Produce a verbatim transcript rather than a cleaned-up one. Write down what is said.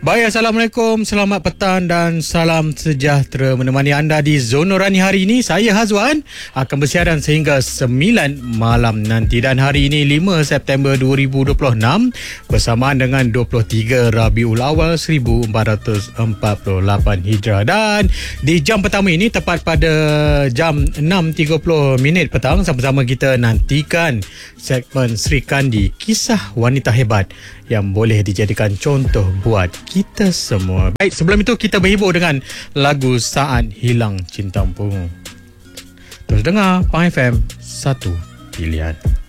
Baik, Assalamualaikum, selamat petang dan salam sejahtera. Menemani anda di Zona Rani hari ini, saya Hazwan akan bersiaran sehingga sembilan malam nanti. Dan hari ini lima September dua ribu dua puluh enam bersamaan dengan dua puluh tiga Rabiul Awal seribu empat ratus empat puluh lapan Hijrah. Dan di jam pertama ini tepat pada jam enam tiga puluh minit petang, sama-sama kita nantikan segmen Sri Kandi, kisah wanita hebat yang boleh dijadikan contoh buat kita semua. Baik, sebelum itu kita berhibur dengan lagu Saat Hilang Cintamu. Terus dengar Pang F M, satu pilihan.